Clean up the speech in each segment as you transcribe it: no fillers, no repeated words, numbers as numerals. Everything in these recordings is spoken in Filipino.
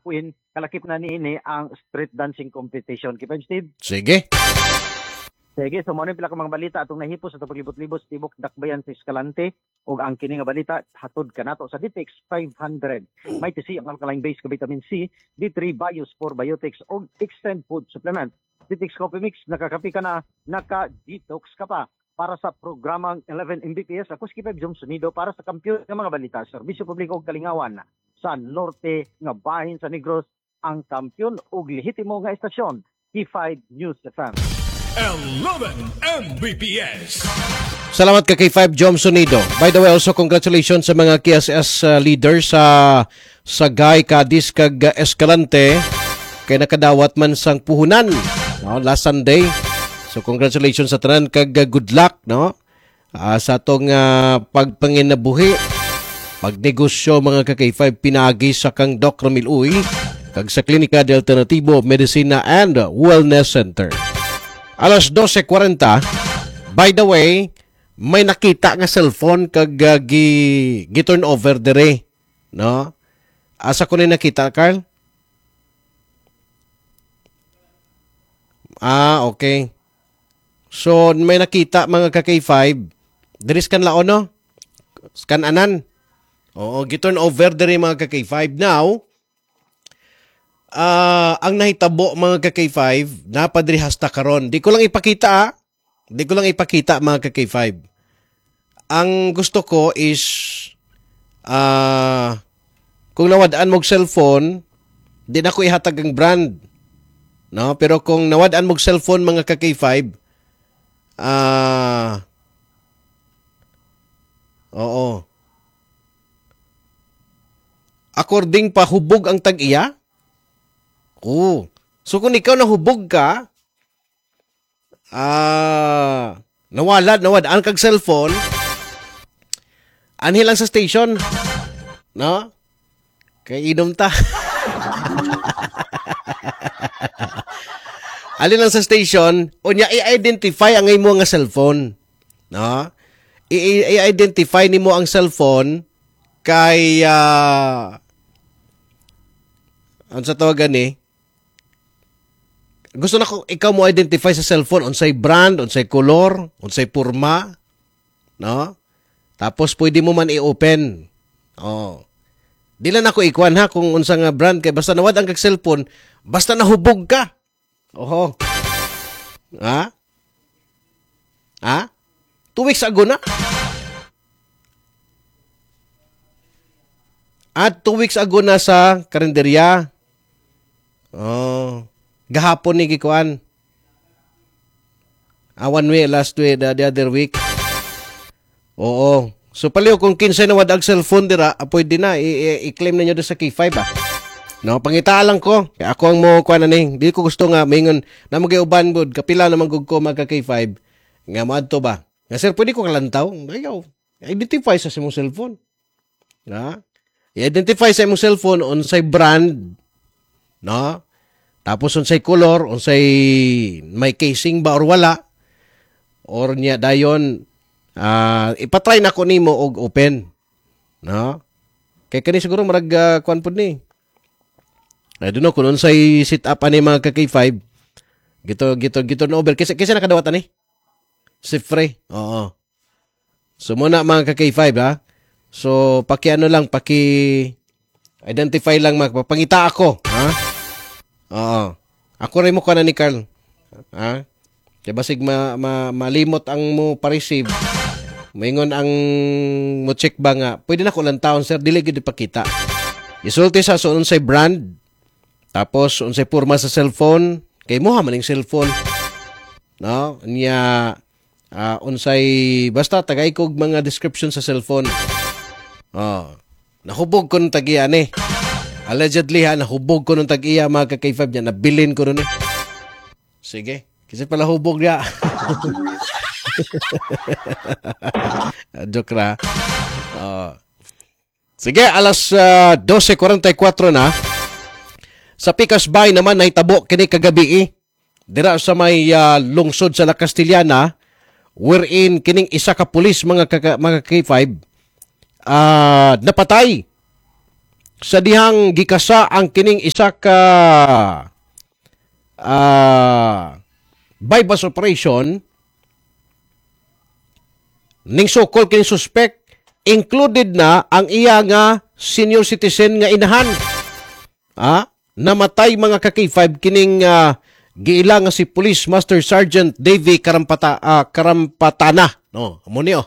Queen, kalakip na niini ang street dancing competition. Kipag Steve? Sige. Sige, so muna pila ka mga balita atong nahipos atong paglibot-libot tibok dakbayan sa Escalante ug ang kini nga balita hatod kanato sa Ditex 500. May TC ang alkaline base ka vitamin C, D3 Bios for Biotics ug Extend Food Supplement. Ditex Coffee Mix nakakapi ka na, naka-detox ka pa. Para sa programang 11 Mbps, ako si Kipeb Jom Sunido para sa kampiyon ng mga balita, serbisyo publiko ug kalingawan sa norte nga bahin sa Negros, ang kampiyon ug lehitimo nga estasyon, K5 News FM. 11 Mbps. Salamat ka kay 5 Jom Sunido. By the way, also congratulations sa mga KSS leaders sa Sagay, Cadiz, kag Escalante kay nakadawat man sang puhunan last Sunday. So congratulations sa tanan kag good luck sa atong pagpanginabuhi, pagnegosyo mga ka-K5 pinagi sa kang Doc Ramil Uy kag sa Klinika de Alternativo Medicina and Wellness Center. Alas 12:40. By the way, may nakita nga cellphone kag gi-turn over dire, no? Asa ko ni nakita, Carl? Okay. So, may nakita mga ka-K5. There is kan laon, no? Scan anan. Oo, gi-turn over dire mga ka-K5. Now, ang nahitabo mga ka-K5, napadrihas ta karon. Di ko lang ipakita, Di ko lang ipakita mga ka-K5. Ang gusto ko is, kung nawadaan mong cellphone, di na ko ihatag ang brand. No? Pero kung nawadaan mong cellphone mga ka-K5, oo. According pa hubog ang tag-iya? Oo. So kung ikaw nahubog ka, nawadaan kag cellphone, anhi lang sa station. No? Kay inom ta. Alin lang sa station, unya i-identify ang imo nga cellphone. No? I-identify nimo ang cellphone kay ano sa tawagan gusto na ko ikaw mo identify sa cellphone unsay brand, unsay color, unsay porma, no? Tapos pwede mo man i-open. Oh. Di lang ako ikuan ha kung unsa nga brand kay basta nawad ang kag cellphone, basta nahubog ka. Oho. Ha? 2 weeks ago na. At 2 weeks ago na sa karinderya. Oh. Gahapon ni gikuan. 1 week, last week, the other week. Oo. So paliw kung kinsay na wadag cellphone dira, pwede na i-claim ninyo sa K5 No, pangita lang ko. Kaya ako ang mo kuan ani. Di ko gusto nga mingon na magiuban bud kapila naman gud ko magka K5. Nga madto ba? Nga sir, pwede ko kalantaw. Ayaw. Identify sa imong cellphone. Na? I-identify sa imong cellphone unsay brand. No? Tapos unsay color, unsay may casing ba or wala. Or niya dayon ipatry na ko nimo og open. No? Kay kani siguro marag kuan pud ni. I don't know kung unsay sit up ani mga ka-K5. Gito no over kasi nakadawat ani. Sifre. Oo. So muna mga ka-K5 ha. So paki-ano lang, paki-identify lang magpapangita ako, ha? Oo. Ako rin mo ka na ni Carl. Ha? Kaya basig malimot ang mo pa-receive. Maingon ang mo check ba nga. Pwede na ko lang taon, sir. Dili gid ipakita. Isulti sa so unsay brand. Tapos unsay porma sa cellphone. Kay mo ha maning cellphone. No? Niya unsay basta tagay kog mga description sa cellphone. Nahubog ko ng tag-iya ni. Allegedly ha, nahubog ko ng tag-iya mga ka-K5 niya. Nabilin ko nun Sige. Kasi pala hubog niya. Joke ra. Sige, alas 12:44 na. Sa Picas Bay naman nahitabo kini kagabi dira sa may lungsod sa La Castellana wherein kining isa ka pulis mga K5 napatay sa dihang gikasa ang kining isa ka bypass operation ning sukol kining suspect, included na ang iya nga senior citizen nga inahan. Namatay mga ka-K5 kining giila nga si Police Master Sergeant Davy Karampatana. No, amo niyo.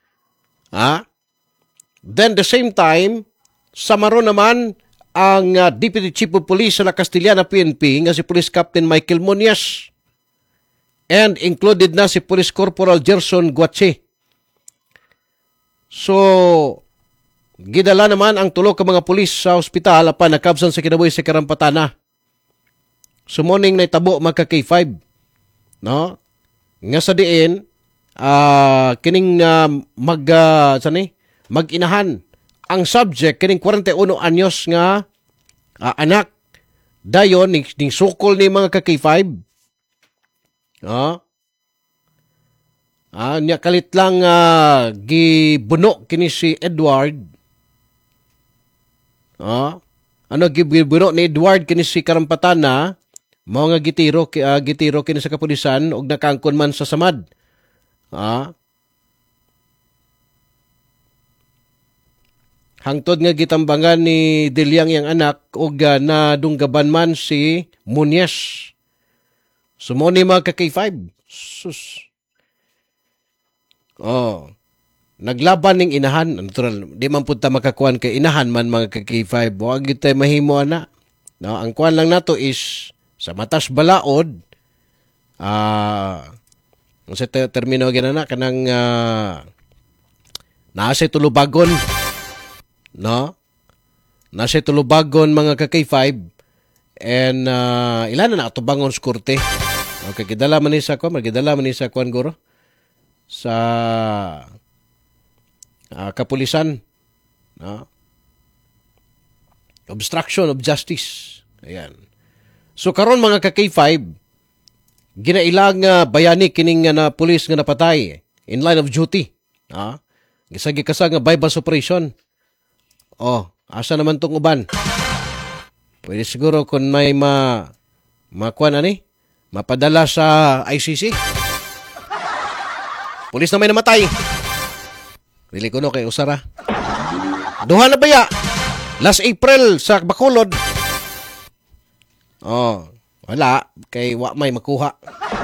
Then the same time, samaro naman ang Deputy Chief of Police sa Castillana PNP nga si Police Captain Michael Muñez. And included na si Police Corporal Gerson Guache. So, gidala naman ang tulo ka mga pulis sa ospital apan nakabsan sa kinabuhi si Karampatana. Sumuning na itabo mga K5. No? Nga sa diin, kining mag-inahan ang subject kining 41 anyos nga anak dayon ning sukol ni mga K5. Nya kalit lang gibuno kini si Edward. Gibuno ni Edward kini si Karampatana, mao nga gitiro kini sa kapulisan og nakangkon man sa samad. Hangtod nga gitambangan ni Deliang yang anak og nadunggaban man si Muñez. Sumoni mga ka-K5. Sus. Naglaban ning inahan. Natural, di man punta makakuan kay inahan man mga ka-K5. Huwag kita mahimo ana. No, ang kuan lang nato is sa matas balaod, sa termino ginana kanang nasa tulubagon. No? Nasa tulubagon mga ka-K5 and ilan na atubangon sa korte. Okay, gidala man ni sa kuan guro sa kapulisan. No? Obstruction of justice. Ayan. So karon mga ka-K5 ginailang bayani kining na pulis nga napatay in line of duty. Gisagi kasag nga bypass operation. Asa naman tong uban? Pwede siguro kung may makuan mapadala sa ICC. Pulis na may namatay. Dili ko no kay usara. Duha na baya. Last April sa Bacolod. Wala kay wa may makuha.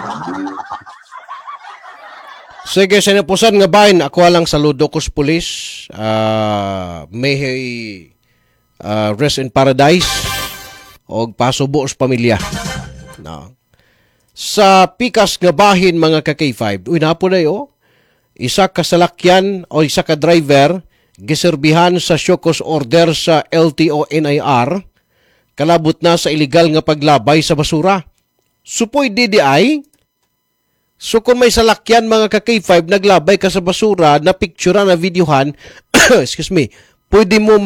Sige, sinapusan nga bahin, ako lang saludo ko sa pulis. May rest in paradise o pasubo sa pamilya. No. Sa pikas nga bahin mga ka-K5, napo na isa ka salakyan o isa ka driver giserbihan sa show cause order sa LTO-NIR kalabot na sa illegal nga paglabay sa basura. Supoy DDI. So kung may salakyan mga ka-K5 naglabay ka sa basura na picture na videohan, excuse me, pwede mo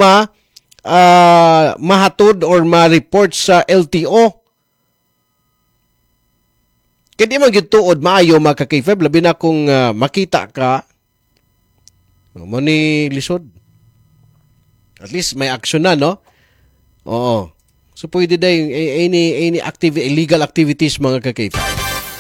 mahatod or ma-report sa LTO. Kaya di man gituod maayo mga ka-K5 labi na kung makita ka mo ni lisod. At least may action na, no? Oo. So pwede day any illegal activities mga ka-K5.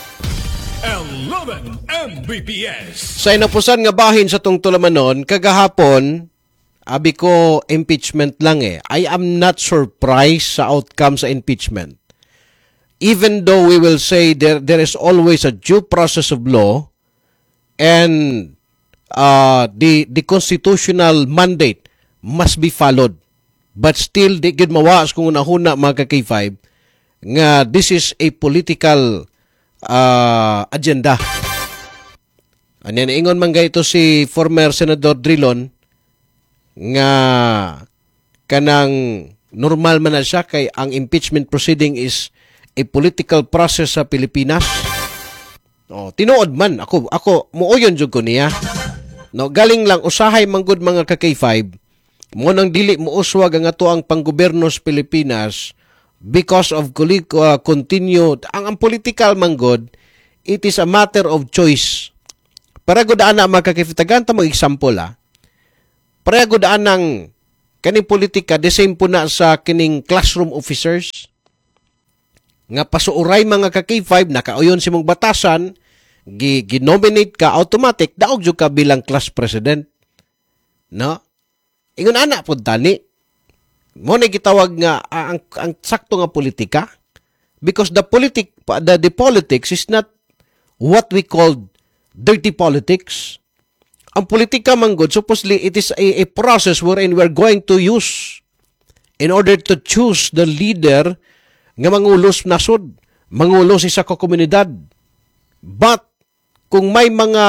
11 Mbps. Sa inapusan nga bahin sa tong tulamanon, kagahapon, abi ko impeachment lang I am not surprised sa outcome sa impeachment. Even though we will say there is always a due process of law and the constitutional mandate must be followed. But still, di gid mawaas kung unahuna mga ka-K5 nga this is a political agenda. Ano ingon man ito si former Senador Drilon nga kanang normal man na siya kay ang impeachment proceeding is a political process sa Pilipinas. Tinuod man ako muuyon jud ko niya. No, galing lang usahay manggod mga ka-K5 mo nang dili mo uswag ang ato ang panggobyerno sa Pilipinas because of continued ang political manggod, it is a matter of choice. Para gud ana makakifitagan ta mo example Para gud anang kaning politika the same po na sa kining classroom officers nga pasuuray mga ka K5 nakauyon si mong batasan gi-nominate ka automatic daog jud ka bilang class president, no? Ingon ana pud tani mo na gitawag nga ang sakto nga politika, because the politics is not what we call dirty politics. Ang politika man good, supposedly it is a process wherein we're going to use in order to choose the leader nga mangulos nasod, mangulos isa ka komunidad. But kung may mga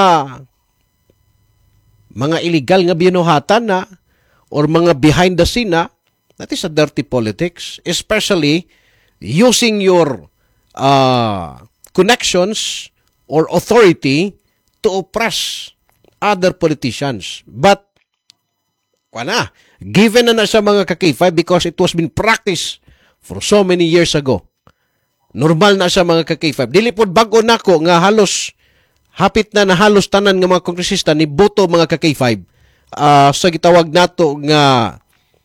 illegal nga binuhatan na or mga behind the scene na, that is a dirty politics, especially using your connections or authority to oppress other politicians. But given na sa mga ka-K5 because it was been practiced for so many years ago. Normal na sa mga ka-K5. Dili pod bag-o nako nga halos hapit na halos tanan nga mga kongresista ni boto mga ka-K5 sa gitawag nato nga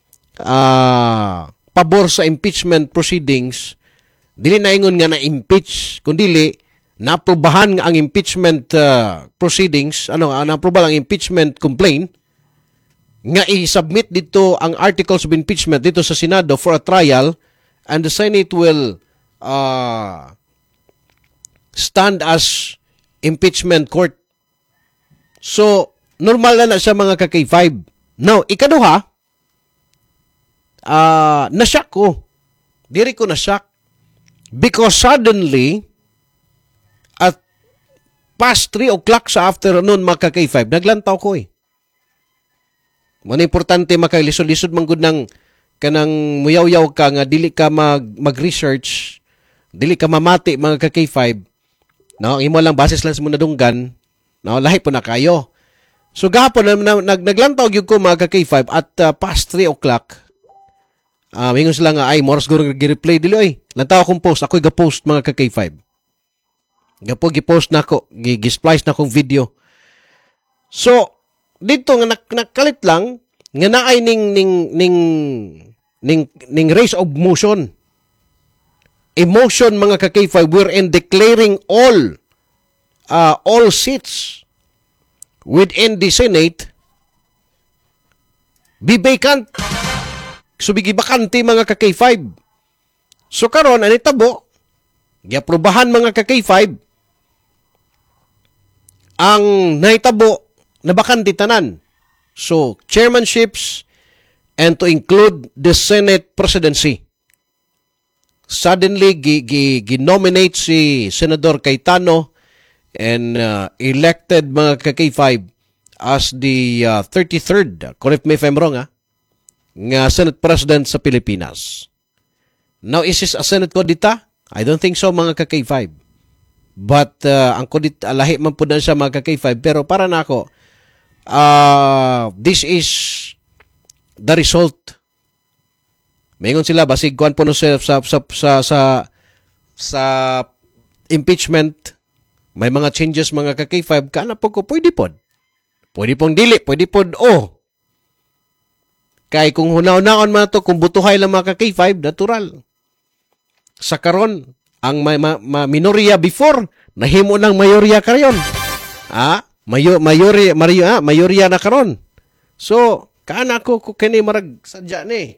pabor sa impeachment proceedings. Dili na ingon nga na-impeach, kundi naaprubahan nga ang impeachment proceedings, naaproba ang impeachment complaint nga i-submit dito ang articles of impeachment dito sa Senado for a trial, and the Senate will stand as impeachment court. So, normal na sa mga ka-K5. Now, ikaduha, nasyak ko. Diri ko nasyak. Because suddenly, at past 3 o'clock sa afternoon, mga ka-K5, naglantaw ko eh. Muna importante makailisod-lisod manggod ng kanang muyaw-yaw ka nga dili ka mag-research, dili ka mamati mga ka-K5, no? Imo lang basis lang sa muna dunggan, no? Lahi po na kayo. So gahapon naglantaw gyud ko mga ka-K5 at past 3 o'clock. Mingon sila nga ay moras guro gi-replay dili oy. Lantaw akong post, ako'y ga-post mga ka-K5. Gapo gi-post nako, gi-splice na akong video. So dito nga nakalit lang nga naay ning raise of motion. Emotion mga ka-K5 wherein declaring all seats within the Senate be vacant. So bigi bakante mga ka-K5. So karon ani tabo giaprubahan mga ka-K5 ang nahitabo na bakante tanan. So, chairmanships and to include the Senate presidency. Suddenly, ginominate si Senador Cayetano and elected mga ka-K5 as the 33rd, correct me if I'm wrong, nga Senate President sa Pilipinas. Now, is this a Senate kodita? I don't think so, mga ka-K5. But, ang kodita, lahi man po na siya mga ka-K5, pero para na ako, this is the result. Mayroon sila basig kuan po no sa impeachment, may mga changes mga ka-K5 kana po ko pwede pong dili, pwede pod kay kung hunaw-naon man to, kung butuhay lang mga ka-K5 natural sa karon ang minorya before nahimo ng mayorya karon. Mayorya na karon. So, kaana ko kini marag sadya ni.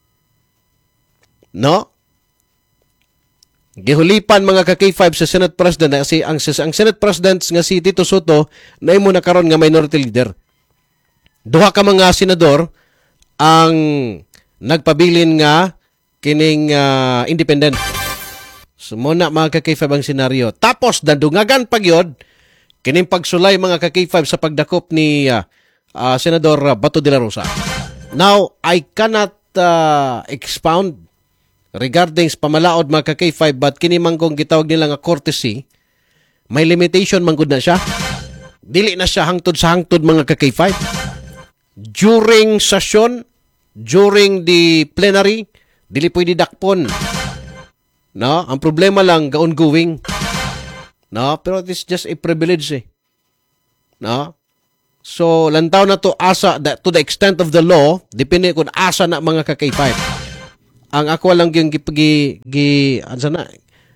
No? Gihulipan mga ka-K5 sa Senate President kasi ang Senate President nga si Tito Soto na imo na karon nga minority leader. Duha ka mga senador ang nagpabilin nga kining independent. So, muna mga ka-K5 ang senaryo. Tapos, dandungagan pagyod kining pagsulay mga ka-K5 sa pagdakop ni Senador Bato de la Rosa. Now, I cannot expound regarding sa pamalaod mga ka-K5 but kini man kung gitawag nila nga courtesy, may limitation man gud na siya. Dili na siya hangtod sa hangtod mga ka-K5. During session, during the plenary, dili pwede dakpon. No, ang problema lang ongoing. No, pero it is just a privilege No? So, lantaw na to asa, to the extent of the law, depende kung asa na mga ka-K5. Ang ako lang yung ansa na,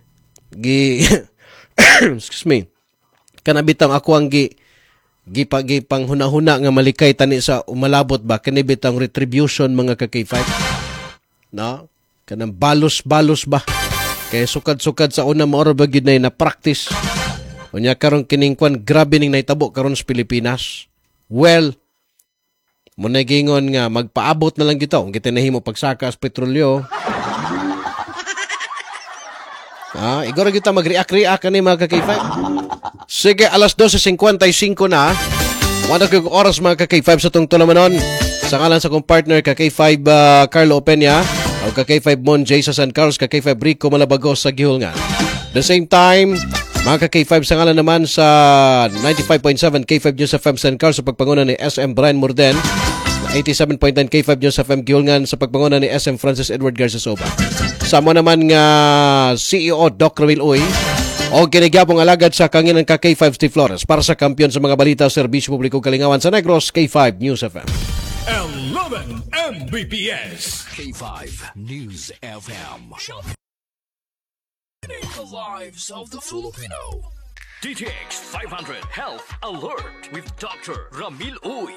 excuse me, kanabitang ako ang panghuna-huna nga malikay tani sa umalabot ba, kanabitang retribution mga ka-K5. No? Kanang balos-balos ba? Kaya sukad-sukad sa una maoro ba gyud na practice. Unya karon kining kwan grabe ning naitabo karon sa Pilipinas. Well, muna gingon nga magpaabot na lang gito. Kung kita nahimo pagsaka sa petrolyo. Igor kita mag-react kani mga ka-K5. Sige, alas 12:55 na. Wala ko oras mga ka-K5 sa tong tulamanon. Sa ngalan sa kong partner ka-K5 Carlo Opeña o ka-K5 Mon Jay sa San Carlos, ka-K5 Rico Malabagos sa Gihulngan. The same time, mga ka-K5 sa ngalan naman sa 95.7 K5 News FM San Carlos sa pagpanguna ni SM Brian Morden, 87.9 K5 News FM Gihulngan sa pagpanguna ni SM Francis Edward Garzasoba. Samo naman nga CEO Doc Ramil Uy o kinigyapong alagad sa kanginan ka-K5 Steve Flores para sa kampiyon sa mga balita Serbisyo Publiko Kalingawan sa Negros, K5 News FM. 11 Mbps. K5 News FM. The lives of the Filipino. DTX 500 Health Alert with Dr. Ramil Uy.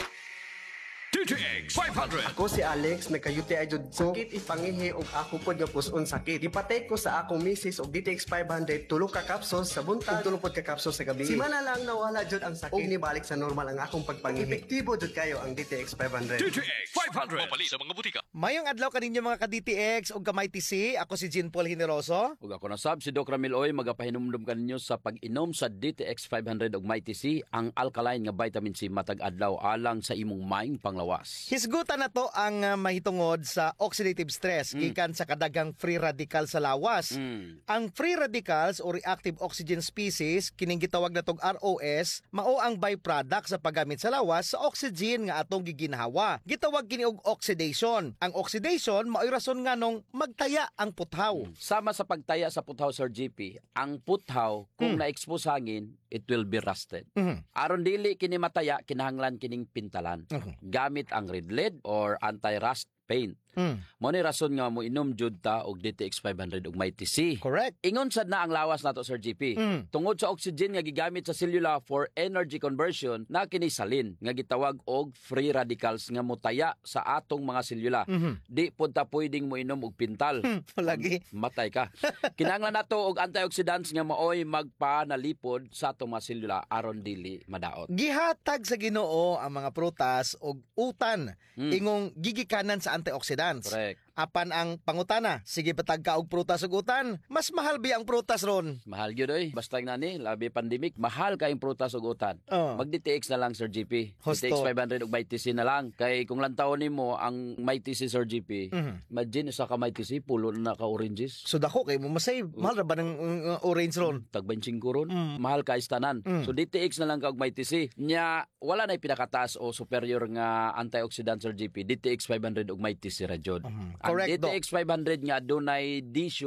DTX 500. Ako si Alex, nagkayuti ay jud ko. Sakit ipangihi og ako pod nga puson sakit. Gipatay ko sa akong misis og DTX 500 tulo ka capsules sa buntag, tulo pod ka capsules sa gabi. Simana lang nawala jud ang sakit. Og nibalik sa normal ang akong pagpangihi. Epektibo jud kayo ang DTX 500. DTX 500. Mapali sa mga butika. Mayong adlaw kaninyo mga ka-DTX ug kamay TC. Ako si Jean Paul Generoso. Ug ako na sab si Doc Ramil Oy, magapahinumdum kaninyo sa pag-inom sa DTX 500 ug Mighty C, ang alkaline nga vitamin C matag adlaw alang sa imong maing panglawas. Hisgutan na to ang mahitungod sa oxidative stress gikan sa kadagang free radical sa lawas. Ang free radicals o reactive oxygen species kining gitawag natong ROS mao ang byproduct sa paggamit sa lawas sa oxygen nga atong giginhawa. Gitawag kini og oxidation. Ang oxidation mao'y rason nga nung magtaya ang puthaw. Sama sa pagtaya sa puthaw, Sir GP, ang puthaw kung na-expose hangin, it will be rusted. Aron dili kini mataya, kinahanglan kining pintalan. Gamit ang red lead or anti-rust paint. Mo ni rason nga mo inom jud ta og DTX 500 ug Mighty C. Correct. Ingon sad na ang lawas nato, Sir GP. Tungod sa oxygen nga gigamit sa selula for energy conversion, na kini salin nga gitawag og free radicals nga motaya sa atong mga selula. Di pod ta pwedeng mo inom og pintal. Lagi Matay ka. Kinahanglan nato og antioxidants nga maoy magpanalipod sa atong mga selula aron dili madaot. gihatag sa Ginoo ang mga prutas og utan ingong gigikanan sa antioxidants. Correct. Apan ang pangutana, sige patag ka og prutas ug utan, mas mahal bi ang prutas ron. Mahal gyud oy. Basta nani, labi pandemic, mahal kayong prutas ug utan. Mag-DTX na lang, Sir GP. Husto. DTX 500 ug Mighty C na lang. Kay kung lantaw nimo ang Mighty C, Sir GP, imagine sa ka Mighty C pulo na ka oranges. So dako kay mo masay mahal ra ba ng orange ron? Tag 25 ron. Mahal ka istanan. So DTX na lang ka og Mighty C. Nya wala na pinakataas o superior nga antioxidant, Sir GP. DTX 500 ug Mighty C ra jud. Ang Correct, DTX 500 nga dunay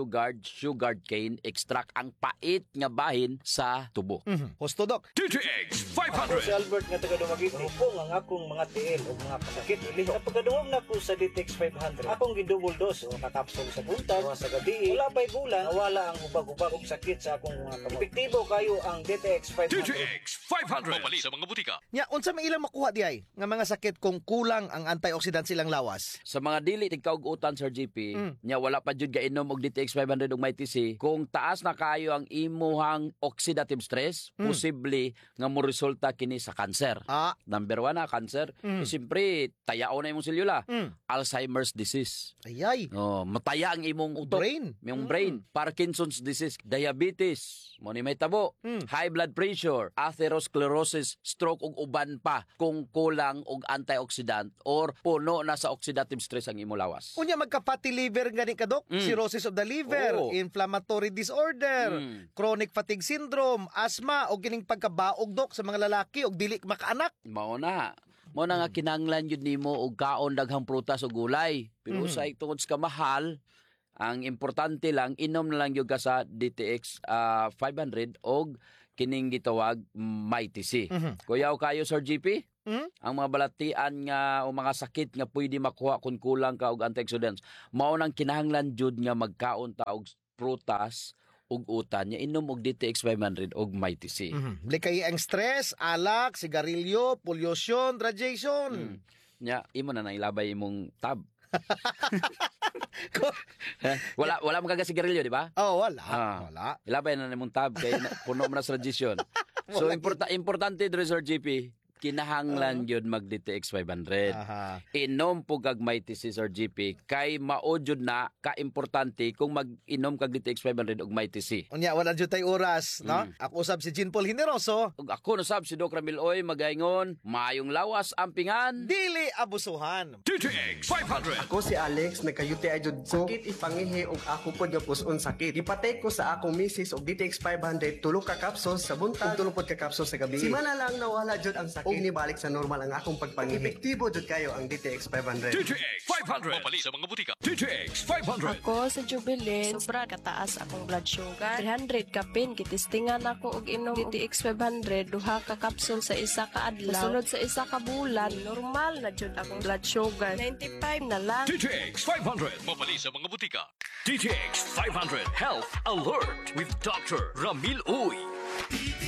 sugar cane extract, ang pait nga bahin sa tubo. Husto dok. DTX Si 500. Albert nga taga Dumaguete. Hupong ang akong mga tiil o mga kasakit ili. Sa pagkadungog na ko sa DTX 500, akong gidouble dose o kakapsol sa buntag, mga sa gabi. Wala ba'y bulan, nawala ang hubag-hubag og sakit sa akong mga kamot. Epektibo kayo ang DTX 500. DTX 500. Mapali sa mga butika. Nya unsa may ilang makuha di ay nga mga sakit kung kulang ang antioxidants silang lawas? Sa mga dili tigkaugutan, Sir GP, nya wala pa jud gainom og DTX 500 ug Mighty C, kung taas na kayo ang imuhang oxidative stress, posible nga mo resulta kini sa cancer. Number 1 na cancer. Siyempre, tayao na imong selula. Alzheimer's disease. Ayay. Mataya ang imong utok. Brain. Yung brain. Parkinson's disease. Diabetes. Mo ni may tabo. High blood pressure. Atherosclerosis. Stroke ug uban pa kung kulang og antioxidant or puno na sa oxidative stress ang imong lawas. Unya magka-fatty liver gani ka dok, cirrhosis of the liver, Oo. inflammatory disorder, chronic fatigue syndrome, asthma o kining pagkabaog dok sa mga lalaki og dili makaanak. Mao na. Mao na nga kinahanglan yun nimo og kaon daghang prutas o gulay. Pero sa tungod sa kamahal, ang importante lang inom na lang gyud ka sa DTX 500 og kining gitawag MyTC. Kuyaw kayo Sir GP? Ang mga balatian nga o mga sakit nga pwede makuha kung kulang ka og antioxidants, mao nang kinahanglan jud nga magkaon ta og prutas ug utan nya inom og DTX 500 og MyTC. Likay ang stress, alak, sigarilyo, pollution, radiation. Nya imo na ilabay imong tab. wala mo kaga sigarilyo, di ba? Oh, wala. Wala. Ilabay na nimong tab kay puno mo na sa radiation. So importante dre Sir GP, kinahanglan yun mag DTX 500. Inom po kag MyTC Sir GP kay mao jud na ka-importante kung mag-inom kag DTX 500 og MyTC. Unya wala jud tay oras, no? Ako usab si Jean Paul Generoso. Ug ako nasab si Doc Ramil Oy magaingon, maayong lawas ampingan, dili abusuhan. DTX 500. Ako si Alex, nagkayuti ay jud ko. Sakit ipangihi og ako pod nga puson sakit. Ipatay ko sa akong misis og DTX 500 tulo ka capsules sa buntag ug tulo pod ka capsules sa gabi. Si mana lang nawala jud ang sakit. Og nibalik sa normal ang akong pagpangihi. Epektibo jud kayo ang DTX 500. DTX 500. Mapali sa mga butika. DTX 500. Ako sa Jubilee, sobra kataas akong blood sugar. 300 kapin, kitistingan ako og inom DTX 500, duha ka capsule sa isa ka adlaw. Sunod sa isa ka bulan, normal na jud akong blood sugar. 95 na lang. DTX 500. Mapali sa mga butika. DTX 500 Health Alert with Dr. Ramil Uy.